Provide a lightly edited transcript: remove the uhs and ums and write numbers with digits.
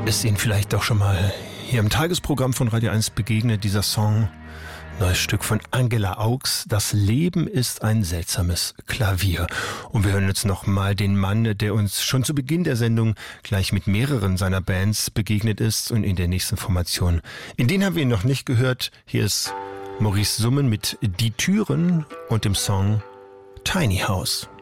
Ist Ihnen vielleicht doch schon mal hier im Tagesprogramm von Radio 1 begegnet, dieser Song? Neues Stück von Angela Augs. Das Leben ist ein seltsames Klavier. Und wir hören jetzt nochmal den Mann, der uns schon zu Beginn der Sendung gleich mit mehreren seiner Bands begegnet ist und in der nächsten Formation. In denen haben wir ihn noch nicht gehört. Hier ist Maurice Summen mit Die Türen und dem Song Tiny House.